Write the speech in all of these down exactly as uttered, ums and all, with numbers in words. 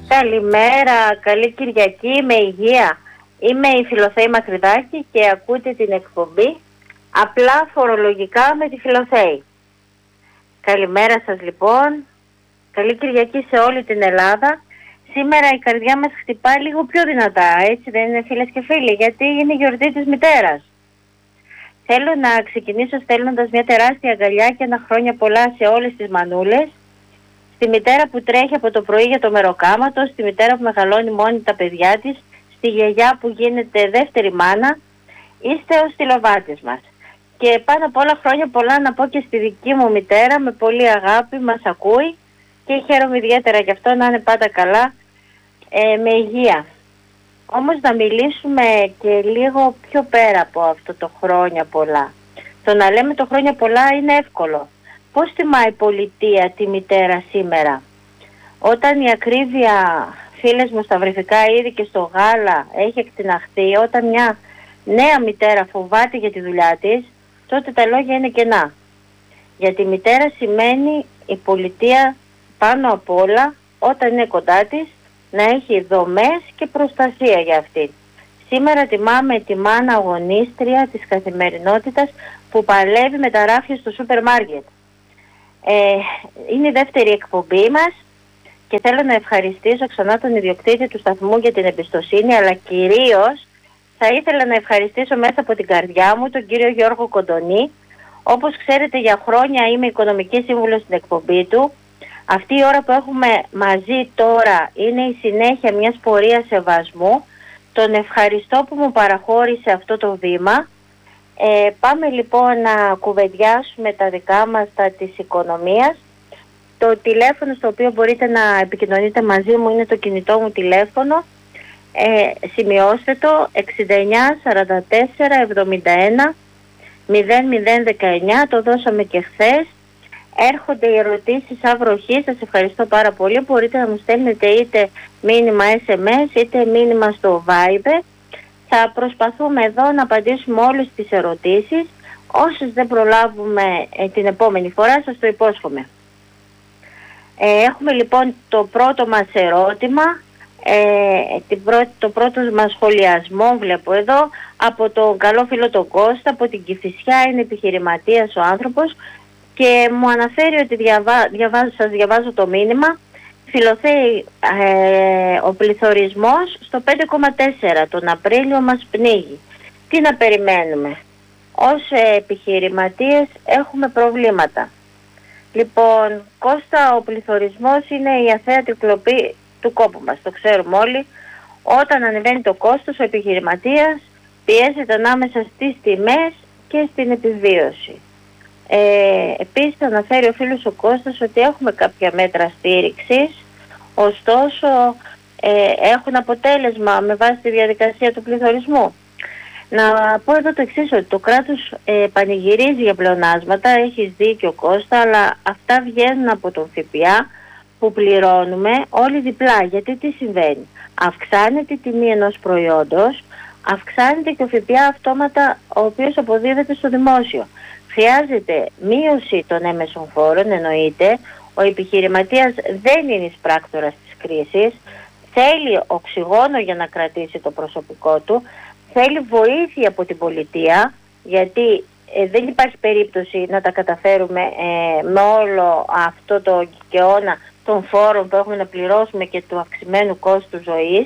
Καλημέρα, καλή Κυριακή, με υγεία. Είμαι η Φιλοθέη Μακρυδάκη και ακούτε την εκπομπή Απλά Φορολογικά με τη Φιλοθέη. Καλημέρα σας λοιπόν, καλή Κυριακή σε όλη την Ελλάδα. Σήμερα η καρδιά μας χτυπάει λίγο πιο δυνατά, έτσι δεν είναι φίλες και φίλοι, γιατί είναι η γιορτή της μητέρας. Θέλω να ξεκινήσω στέλνοντας μια τεράστια αγκαλιά και ένα χρόνια πολλά σε όλες τις μανούλες. Στη μητέρα που τρέχει από το πρωί για το μεροκάματο, στη μητέρα που μεγαλώνει μόνη τα παιδιά της, στη γιαγιά που γίνεται δεύτερη μάνα, είστε ως τηλοβάτες μας. Και πάνω απ' όλα χρόνια πολλά να πω και στη δική μου μητέρα, με πολύ αγάπη, μας ακούει και χαίρομαι ιδιαίτερα γι' αυτό, να είναι πάντα καλά, ε, με υγεία. Όμως να μιλήσουμε και λίγο πιο πέρα από αυτό το χρόνια πολλά. Το να λέμε το χρόνια πολλά είναι εύκολο. Πώς τιμάει η πολιτεία τη μητέρα σήμερα? Όταν η ακρίβεια, φίλες μου, στα βρεφικά είδη και στο γάλα έχει εκτιναχθεί, όταν μια νέα μητέρα φοβάται για τη δουλειά της, τότε τα λόγια είναι κενά. Για τη μητέρα σημαίνει η πολιτεία πάνω απ' όλα, όταν είναι κοντά της, να έχει δομές και προστασία για αυτή. Σήμερα τιμάμε τη μάνα αγωνίστρια της καθημερινότητας που παλεύει με τα ράφια στο σούπερ μάρκετ. Ε, είναι η δεύτερη εκπομπή μας και θέλω να ευχαριστήσω ξανά τον ιδιοκτήτη του σταθμού για την εμπιστοσύνη, αλλά κυρίως θα ήθελα να ευχαριστήσω μέσα από την καρδιά μου τον κύριο Γιώργο Κοντονή. Όπως ξέρετε, για χρόνια είμαι οικονομική σύμβουλος στην εκπομπή του. Αυτή η ώρα που έχουμε μαζί τώρα είναι η συνέχεια μιας πορείας σεβασμού. Τον ευχαριστώ που μου παραχώρησε αυτό το βήμα. Ε, πάμε λοιπόν να κουβεντιάσουμε τα δικά μας, τα της οικονομίας. Το τηλέφωνο στο οποίο μπορείτε να επικοινωνείτε μαζί μου είναι το κινητό μου τηλέφωνο. Ε, σημειώστε το εξήντα εννιά σαράντα τέσσερα εβδομήντα ένα μηδέν μηδέν δεκαεννιά, το δώσαμε και χθες. Έρχονται οι ερωτήσεις σαν βροχή, σας ευχαριστώ πάρα πολύ. Μπορείτε να μου στέλνετε είτε μήνυμα ες εμ ες είτε μήνυμα στο Viber. Θα προσπαθούμε εδώ να απαντήσουμε όλες τις ερωτήσεις. Όσες δεν προλάβουμε ε, την επόμενη φορά, σας το υπόσχομαι. Ε, έχουμε λοιπόν το πρώτο μας ερώτημα, ε, την πρώτη, το πρώτο μας σχολιασμό βλέπω εδώ, από τον καλό φίλο τον Κώστα, από την Κηφισιά, είναι επιχειρηματίας ο άνθρωπος και μου αναφέρει ότι διαβά, διαβάζω, σας διαβάζω το μήνυμα. Φιλοθέη, ε, ο πληθωρισμός στο πέντε κόμμα τέσσερα τον Απρίλιο μας πνίγει. Τι να περιμένουμε? Ως επιχειρηματίες έχουμε προβλήματα. Λοιπόν, Κώστα, ο πληθωρισμός είναι η αθέατη κλοπή του κόπου μας. Το ξέρουμε όλοι. Όταν ανεβαίνει το κόστος, ο επιχειρηματίας πιέζεται ανάμεσα στις τιμές και στην επιβίωση. Ε, επίσης αναφέρει ο φίλος ο Κώστας ότι έχουμε κάποια μέτρα στήριξης, ωστόσο ε, έχουν αποτέλεσμα με βάση τη διαδικασία του πληθωρισμού. Να πω εδώ το εξής, ότι το κράτος ε, πανηγυρίζει για πλεονάσματα, έχεις δίκιο Κώστα, αλλά αυτά βγαίνουν από τον ΦΠΑ που πληρώνουμε όλοι διπλά. Γιατί τι συμβαίνει? Αυξάνεται η τιμή ενός προϊόντος, αυξάνεται και ο ΦΠΑ αυτόματα, ο οποίος αποδίδεται στο δημόσιο. Χρειάζεται μείωση των έμεσων φόρων, εννοείται. Ο επιχειρηματίας δεν είναι εισπράκτορας της κρίσης. Θέλει οξυγόνο για να κρατήσει το προσωπικό του. Θέλει βοήθεια από την πολιτεία, γιατί ε, δεν υπάρχει περίπτωση να τα καταφέρουμε ε, με όλο αυτό το κικαιώνα των φόρων που έχουμε να πληρώσουμε και του αυξημένου κόστου ζωής.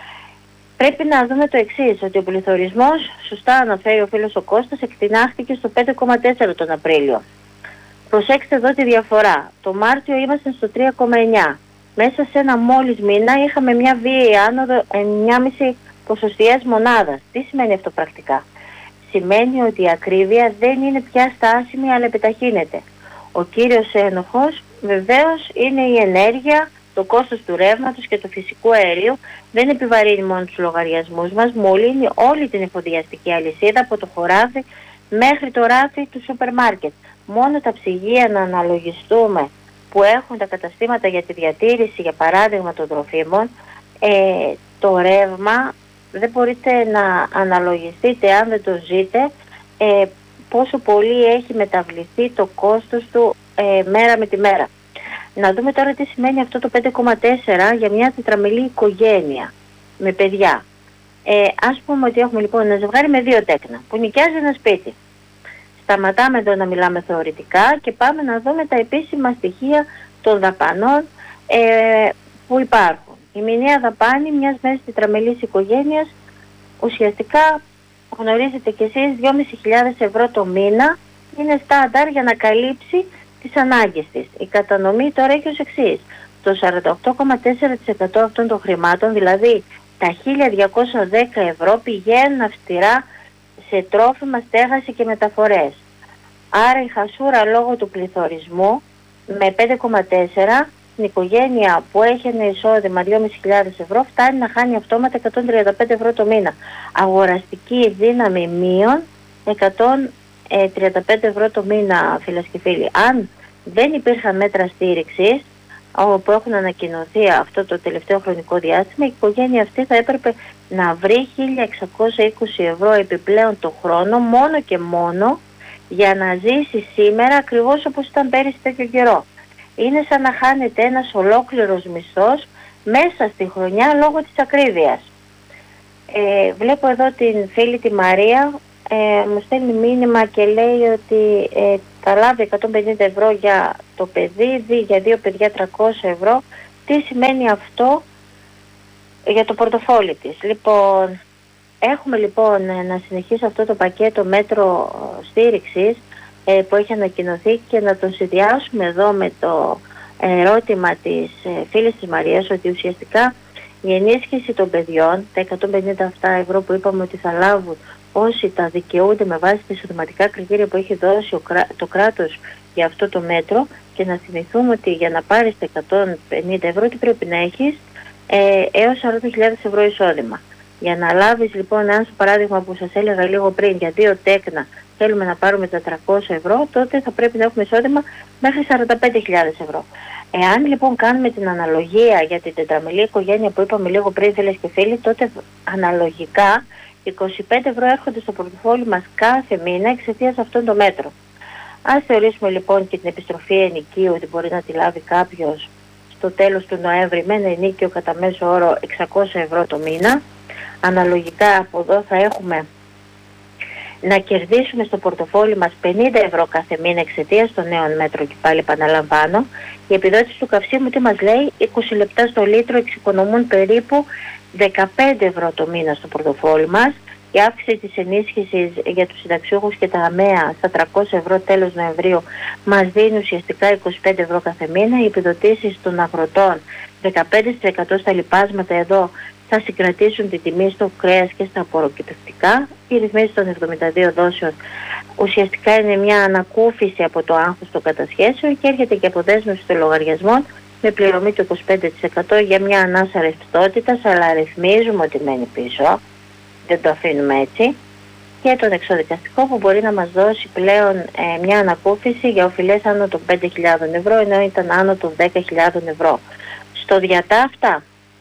Πρέπει να δούμε το εξής, ότι ο πληθωρισμός, σωστά αναφέρει ο φίλος ο Κώστας, εκτινάχθηκε στο πέντε κόμμα τέσσερα τον Απρίλιο. Προσέξτε εδώ τη διαφορά. Το Μάρτιο ήμασταν στο τρία κόμμα εννιά. Μέσα σε ένα μόλις μήνα είχαμε μια βίαιη άνοδο εννιά κόμμα πέντε ποσοστιαίας μονάδας. Τι σημαίνει αυτό πρακτικά? Σημαίνει ότι η ακρίβεια δεν είναι πια στάσιμη, αλλά επιταχύνεται. Ο κύριος ένοχος βεβαίως είναι η ενέργεια, το κόστος του ρεύματος και του φυσικού αερίου. Δεν επιβαρύνει μόνο τους λογαριασμούς μας, μολύνει όλη την εφοδιαστική αλυσίδα από το χωράφι μέχρι το ράφι του σούπερ μάρκετ. Μόνο τα ψυγεία να αναλογιστούμε που έχουν τα καταστήματα για τη διατήρηση, για παράδειγμα των τροφίμων, ε, το ρεύμα δεν μπορείτε να αναλογιστείτε, αν δεν το ζείτε, ε, πόσο πολύ έχει μεταβληθεί το κόστος του ε, μέρα με τη μέρα. Να δούμε τώρα τι σημαίνει αυτό το πέντε κόμμα τέσσερα για μια τετραμελή οικογένεια με παιδιά. Ε, ας πούμε ότι έχουμε λοιπόν ένα ζευγάρι με δύο τέκνα που νοικιάζει ένα σπίτι. Σταματάμε εδώ να μιλάμε θεωρητικά και πάμε να δούμε τα επίσημα στοιχεία των δαπανών ε, που υπάρχουν. Η μηνιαία δαπάνη μιας μέσης τετραμελής οικογένειας ουσιαστικά γνωρίζετε κι εσείς δυόμισι χιλιάδες ευρώ το μήνα είναι στάνταρ για να καλύψει τις ανάγκες της. Η κατανομή τώρα έχει ως εξής. Το σαράντα οκτώ κόμμα τέσσερα τοις εκατό αυτών των χρημάτων, δηλαδή τα χίλια διακόσια δέκα ευρώ πηγαίνουν αυστηρά σε τρόφιμα, στέγαση και μεταφορές. Άρα η χασούρα λόγω του πληθωρισμού με πέντε κόμμα τέσσερα την οικογένεια που έχει ένα εισόδημα δυόμισι χιλιάδες ευρώ φτάνει να χάνει αυτόματα εκατόν τριάντα πέντε ευρώ το μήνα. Αγοραστική δύναμη μείον εκατόν τριάντα πέντε ευρώ το μήνα, φίλες και φίλοι. Αν δεν υπήρχαν μέτρα στήριξης που έχουν ανακοινωθεί αυτό το τελευταίο χρονικό διάστημα, η οικογένεια αυτή θα έπρεπε να βρει χίλια εξακόσια είκοσι ευρώ επιπλέον το χρόνο μόνο και μόνο για να ζήσει σήμερα ακριβώς όπως ήταν πέρυσι τέτοιο καιρό. Είναι σαν να χάνεται ένας ολόκληρος μισθός μέσα στη χρονιά λόγω της ακρίβειας. Ε, βλέπω εδώ την φίλη τη Μαρία, ε, μου στέλνει μήνυμα και λέει ότι ε, θα λάβει εκατόν πενήντα ευρώ για το παιδί, δι, για δύο παιδιά τριακόσια ευρώ. Τι σημαίνει αυτό για το πορτοφόλι της? Λοιπόν, έχουμε λοιπόν να συνεχίσει αυτό το πακέτο μέτρο στήριξης ε, που έχει ανακοινωθεί και να τον συνδυάσουμε εδώ με το ερώτημα της ε, φίλης της Μαρίας, ότι ουσιαστικά η ενίσχυση των παιδιών, τα εκατόν πενήντα ευρώ που είπαμε ότι θα λάβουν όσοι τα δικαιούνται με βάση τα εισοδηματικά κριτήρια που έχει δώσει ο, το κράτος για αυτό το μέτρο, και να θυμηθούμε ότι για να πάρεις τα εκατόν πενήντα ευρώ τι πρέπει να έχεις ε, έως σαράντα χιλιάδες ευρώ εισόδημα. Για να λάβεις λοιπόν, αν στο παράδειγμα που σας έλεγα λίγο πριν για δύο τέκνα θέλουμε να πάρουμε τα τριακόσια ευρώ, τότε θα πρέπει να έχουμε εισόδημα μέχρι σαράντα πέντε χιλιάδες ευρώ. Εάν λοιπόν κάνουμε την αναλογία για την τετραμελή οικογένεια που είπαμε λίγο πριν, φίλες και φίλοι, τότε αναλογικά είκοσι πέντε ευρώ έρχονται στο πορτοφόλι μας κάθε μήνα εξαιτίας αυτών των μέτρων. Ας θεωρήσουμε λοιπόν και την επιστροφή ενοικίου ότι μπορεί να τη λάβει κάποιος στο τέλος του Νοέμβρη με ένα ενίκιο κατά μέσο όρο εξακόσια ευρώ το μήνα. Αναλογικά από εδώ θα έχουμε να κερδίσουμε στο πορτοφόλι μας πενήντα ευρώ κάθε μήνα εξαιτίας των νέων μέτρων, και πάλι επαναλαμβάνω. Η επιδότηση του καυσίμου τι μας λέει? είκοσι λεπτά στο λίτρο εξοικονομούν περίπου δεκαπέντε ευρώ το μήνα στο πορτοφόλι μας. Η αύξηση της ενίσχυσης για τους συνταξιούχους και τα ΑΜΕΑ στα τριακόσια ευρώ τέλος Νοεμβρίου μας δίνει ουσιαστικά είκοσι πέντε ευρώ κάθε μήνα. Οι επιδοτήσεις των αγροτών δεκαπέντε τοις εκατό στα λιπάσματα εδώ θα συγκρατήσουν τη τιμή στο κρέας και στα απορροκυπευτικά. Οι ρυθμίσεις των εβδομήντα δύο δόσεων ουσιαστικά είναι μια ανακούφιση από το άγχος των κατασχέσεων και έρχεται και αποδέσμευση των λογαριασμών με πληρωμή του είκοσι πέντε τοις εκατό για μια ανάσα ρευστότητας, αλλά αριθμίζουμε ότι μένει πίσω, δεν το αφήνουμε έτσι, και τον εξοδικαστικό που μπορεί να μας δώσει πλέον ε, μια ανακούφιση για οφειλές άνω των πέντε χιλιάδες ευρώ, ενώ ήταν άνω των δέκα χιλιάδες ευρώ. Στο διατάφτα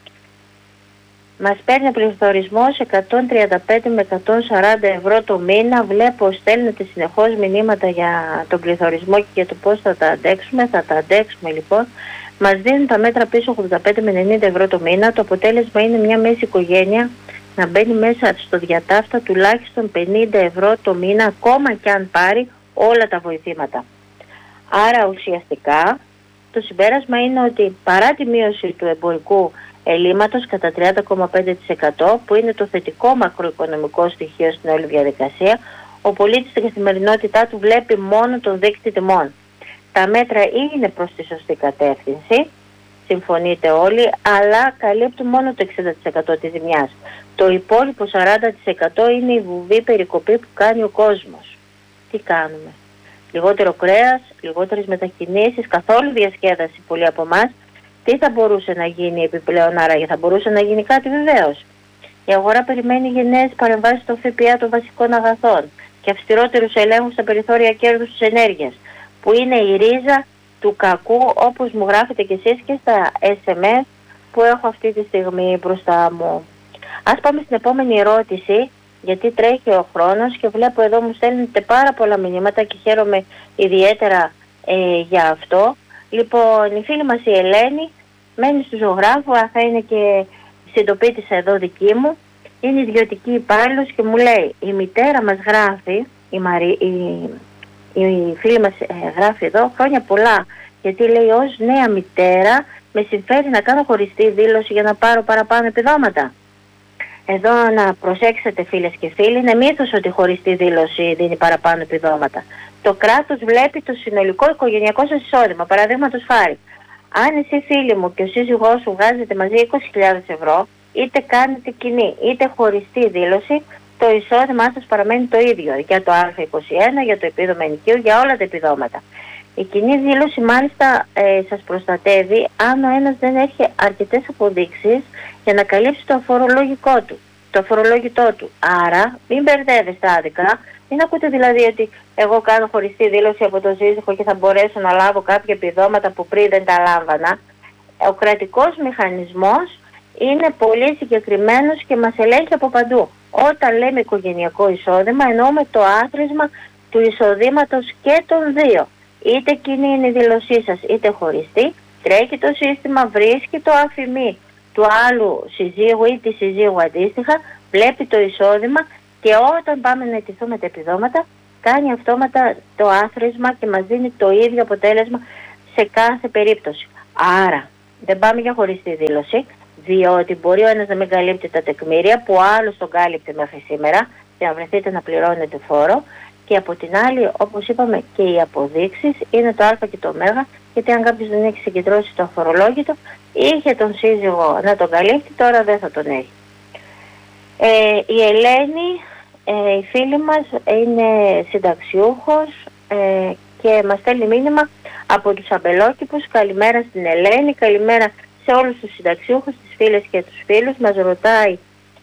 μας παίρνει ο πληθωρισμός εκατόν τριάντα πέντε με εκατόν σαράντα ευρώ το μήνα. Βλέπω στέλνετε συνεχώς μηνύματα για τον πληθωρισμό και για το πώς θα τα αντέξουμε. Θα τα αντέξουμε λοιπόν. Μας δίνουν τα μέτρα πίσω ογδόντα πέντε με ενενήντα ευρώ το μήνα. Το αποτέλεσμα είναι μια μέση οικογένεια να μπαίνει μέσα στο διατάφτα τουλάχιστον πενήντα ευρώ το μήνα, ακόμα και αν πάρει όλα τα βοηθήματα. Άρα ουσιαστικά το συμπέρασμα είναι ότι παρά τη μείωση του εμπορικού ελλείμματος κατά τριάντα κόμμα πέντε τοις εκατό, που είναι το θετικό μακροοικονομικό στοιχείο στην όλη διαδικασία, ο πολίτης στην καθημερινότητά του βλέπει μόνο τον δείκτη τιμών. Τα μέτρα είναι προς τη σωστή κατεύθυνση, συμφωνείτε όλοι, αλλά καλύπτουν μόνο το εξήντα τοις εκατό της ζημιάς. Το υπόλοιπο σαράντα τοις εκατό είναι η βουβή περικοπή που κάνει ο κόσμος. Τι κάνουμε? Λιγότερο κρέας, λιγότερες μετακινήσεις, καθόλου διασκέδαση πολλοί από εμάς. Τι θα μπορούσε να γίνει επιπλέον? Άραγε θα μπορούσε να γίνει κάτι? Βεβαίως. Η αγορά περιμένει γενναίες παρεμβάσεις στο ΦΠΑ των βασικών αγαθών και αυστηρότερους ελέγχους στα περιθώρια κέρδους της ενέργειας, που είναι η ρίζα του κακού, όπως μου γράφετε κι εσείς και στα ες εμ ες που έχω αυτή τη στιγμή μπροστά μου. Ας πάμε στην επόμενη ερώτηση, γιατί τρέχει ο χρόνος και βλέπω εδώ μου στέλνετε πάρα πολλά μηνύματα και χαίρομαι ιδιαίτερα ε, για αυτό. Λοιπόν, η φίλη μας η Ελένη μένει στο Ζωγράφο, θα είναι και συντοπίτης εδώ δική μου. Είναι ιδιωτική υπάλληλος και μου λέει, η μητέρα μας γράφει, η, Μαρή, η, η φίλη μας ε, γράφει εδώ χρόνια πολλά, γιατί λέει ως νέα μητέρα με συμφέρει να κάνω χωριστή δήλωση για να πάρω παραπάνω επιδόματα. Εδώ να προσέξετε φίλες και φίλοι, είναι μύθος ότι η χωριστή δήλωση δίνει παραπάνω επιδόματα. Το κράτος βλέπει το συνολικό οικογενειακό σας εισόδημα. Παραδείγματος χάρη, αν εσύ φίλη μου και ο σύζυγός σου βγάζετε μαζί είκοσι χιλιάδες ευρώ, είτε κάνετε κοινή είτε χωριστή δήλωση, το εισόδημά σας παραμένει το ίδιο για το Α είκοσι ένα, για το επίδομα ενοικίου, για όλα τα επιδόματα. Η κοινή δήλωση μάλιστα ε, σας προστατεύει αν ο ένας δεν έχει αρκετές αποδείξεις για να καλύψει το αφορολόγητό του. Το αφορολόγητό του. Άρα μην μπερδεύεστε άδικα, μην ακούτε δηλαδή ότι εγώ κάνω χωριστή δήλωση από τον σύζυγο και θα μπορέσω να λάβω κάποια επιδόματα που πριν δεν τα λάμβανα. Ο κρατικός μηχανισμός είναι πολύ συγκεκριμένος και μας ελέγχει από παντού. Όταν λέμε οικογενειακό εισόδημα εννοούμε το άθροισμα του εισοδήματος και των δύο. Είτε κοινή είναι η δήλωσή σας είτε χωριστή, τρέχει το σύστημα, βρίσκει το αφημί του άλλου συζύγου ή της συζύγου αντίστοιχα, βλέπει το εισόδημα και όταν πάμε να αιτηθούμε τα επιδόματα κάνει αυτόματα το άθροισμα και μας δίνει το ίδιο αποτέλεσμα σε κάθε περίπτωση. Άρα δεν πάμε για χωριστή δήλωση, διότι μπορεί ο ένας να μην καλύπτει τα τεκμήρια που ο άλλος τον κάλυπτε μέχρι σήμερα και να βρεθείτε να πληρώνετε φόρο. Και από την άλλη, όπως είπαμε, και οι αποδείξεις είναι το Α και το Ω, γιατί αν κάποιος δεν έχει συγκεντρώσει το αφορολόγητο, είχε τον σύζυγο να τον καλύπτει, τώρα δεν θα τον έχει. Ε, η Ελένη, ε, η φίλη μας, είναι συνταξιούχος ε, και μας στέλνει μήνυμα από τους αμπελόκηπους. Καλημέρα στην Ελένη, καλημέρα σε όλους τους συνταξιούχους, τις φίλες και τους φίλους. Μας ρωτάει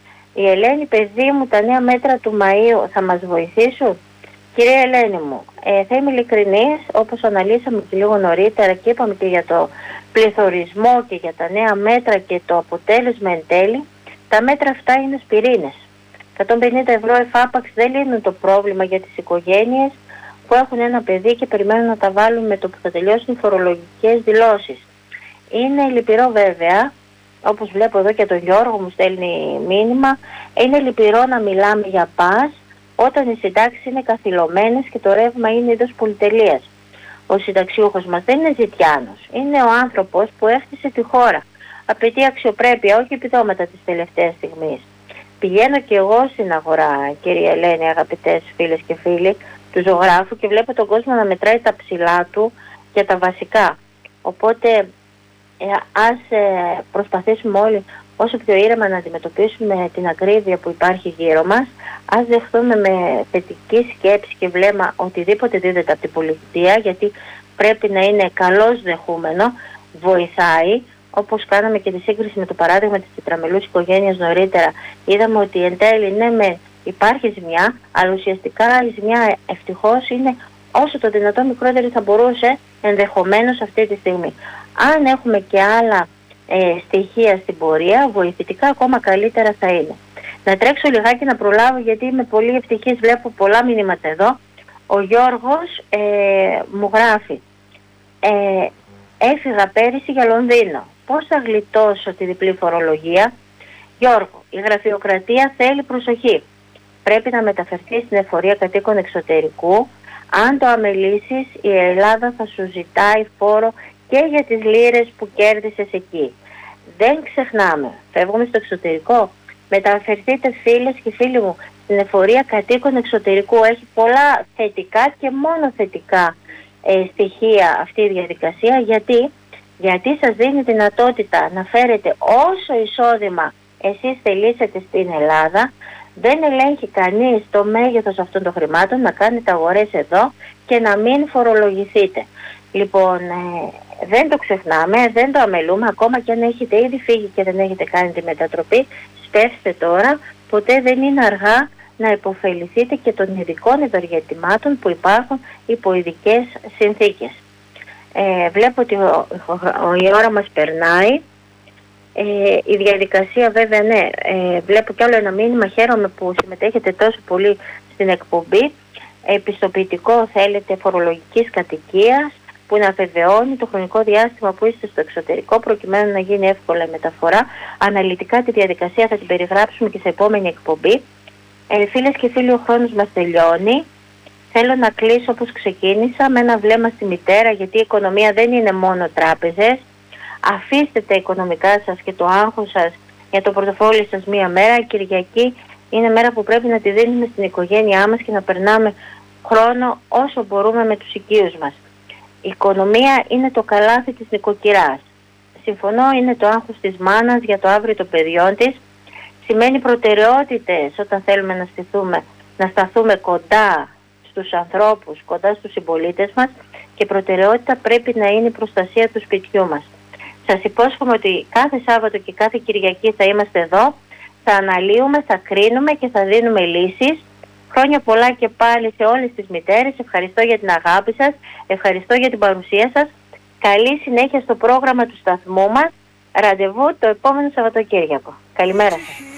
η Ελένη, παιδί μου, τα νέα μέτρα του Μαΐου θα μας βοηθήσουν? Κυρία Ελένη μου, ε, θα είμαι ειλικρινής, όπως αναλύσαμε και λίγο νωρίτερα και είπαμε και για το πληθωρισμό και για τα νέα μέτρα και το αποτέλεσμα εν τέλει, τα μέτρα αυτά είναι σπιρίνες. εκατόν πενήντα ευρώ εφάπαξ δεν λύνουν το πρόβλημα για τις οικογένειες που έχουν ένα παιδί και περιμένουν να τα βάλουν με το που θα τελειώσουν οι φορολογικές δηλώσεις. Είναι λυπηρό βέβαια, όπως βλέπω εδώ και τον Γιώργο μου στέλνει μήνυμα, είναι λυπηρό να μιλάμε για πας όταν οι συντάξεις είναι καθυλωμένες και το ρεύμα είναι είδος πολυτελείας. Ο συνταξιούχος μας δεν είναι ζητιάνος. Είναι ο άνθρωπος που έχτισε τη χώρα. Απαιτεί αξιοπρέπεια, όχι επιδόματα της τελευταίας στιγμής. Πηγαίνω και εγώ στην αγορά, κυρία Ελένη, αγαπητές φίλες και φίλοι του Ζωγράφου, και βλέπω τον κόσμο να μετράει τα ψηλά του για τα βασικά. Οπότε ε, ας ε, προσπαθήσουμε όλοι όσο πιο ήρεμα να αντιμετωπίσουμε την ακρίβεια που υπάρχει γύρω μας, ας δεχθούμε με θετική σκέψη και βλέμμα οτιδήποτε δίδεται από την πολιτεία, γιατί πρέπει να είναι καλώς δεχούμενο, βοηθάει, όπως κάναμε και τη σύγκριση με το παράδειγμα της τετραμελούς οικογένειας νωρίτερα. Είδαμε ότι εν τέλει ναι με υπάρχει ζημιά, αλλά ουσιαστικά η ζημιά ευτυχώς είναι όσο το δυνατόν μικρότερη θα μπορούσε ενδεχομένως αυτή τη στιγμή. Αν έχουμε και άλλα ε, στοιχεία στην πορεία, βοηθητικά ακόμα καλύτερα θα είναι. Να τρέξω λιγάκι να προλάβω γιατί είμαι πολύ ευτυχής, βλέπω πολλά μηνύματα εδώ. Ο Γιώργος ε, μου γράφει ε, έφυγα πέρυσι για Λονδίνο. Πώς θα γλιτώσω τη διπλή φορολογία? Γιώργο, η γραφειοκρατία θέλει προσοχή. Πρέπει να μεταφερθεί στην εφορία κατοίκων εξωτερικού. Αν το αμελήσεις, η Ελλάδα θα σου ζητάει φόρο και για τις λίρες που κέρδισες εκεί. Δεν ξεχνάμε, φεύγουμε στο εξωτερικό. Μεταφερθείτε φίλες και φίλοι μου στην εφορία κατοίκων εξωτερικού. Έχει πολλά θετικά και μόνο θετικά ε, στοιχεία αυτή η διαδικασία. Γιατί? Γιατί σας δίνει δυνατότητα να φέρετε όσο εισόδημα εσείς θελήσετε στην Ελλάδα. Δεν ελέγχει κανείς το μέγεθος αυτών των χρημάτων, να κάνετε αγορές εδώ και να μην φορολογηθείτε. Λοιπόν, ε, δεν το ξεχνάμε, δεν το αμελούμε, ακόμα και αν έχετε ήδη φύγει και δεν έχετε κάνει τη μετατροπή, σπεύστε τώρα, ποτέ δεν είναι αργά να υποφεληθείτε και των ειδικών ευεργετημάτων που υπάρχουν υπό ειδικές συνθήκες. Ε, βλέπω ότι ο, ο, ο, η ώρα μας περνάει. Ε, η διαδικασία βέβαια ναι, ε, βλέπω κι άλλο ένα μήνυμα, χαίρομαι που συμμετέχετε τόσο πολύ στην εκπομπή. Επιστοποιητικό θέλετε φορολογικής κατοικίας, που να βεβαιώνει το χρονικό διάστημα που είστε στο εξωτερικό, προκειμένου να γίνει εύκολα η μεταφορά. Αναλυτικά τη διαδικασία θα την περιγράψουμε και σε επόμενη εκπομπή. Ε, φίλες και φίλοι, ο χρόνος μας τελειώνει. Θέλω να κλείσω όπως ξεκίνησα, με ένα βλέμμα στη μητέρα, γιατί η οικονομία δεν είναι μόνο τράπεζες. Αφήστε τα οικονομικά σας και το άγχος σας για το πορτοφόλι σας μία μέρα. Η Κυριακή είναι μέρα που πρέπει να τη δίνουμε στην οικογένειά μας και να περνάμε χρόνο όσο μπορούμε με τους οικείους μας. Η οικονομία είναι το καλάθι της νοικοκυράς. Συμφωνώ, είναι το άγχος της μάνας για το αύριο των παιδιών της. Σημαίνει προτεραιότητες όταν θέλουμε να στηθούμε, να σταθούμε κοντά στους ανθρώπους, κοντά στους συμπολίτες μας, και προτεραιότητα πρέπει να είναι η προστασία του σπιτιού μας. Σας υπόσχομαι ότι κάθε Σάββατο και κάθε Κυριακή θα είμαστε εδώ, θα αναλύουμε, θα κρίνουμε και θα δίνουμε λύσεις. Χρόνια πολλά και πάλι σε όλες τις μητέρες. Ευχαριστώ για την αγάπη σας, ευχαριστώ για την παρουσία σας. Καλή συνέχεια στο πρόγραμμα του σταθμού μας. Ραντεβού το επόμενο Σαββατοκύριακο. Καλημέρα σας.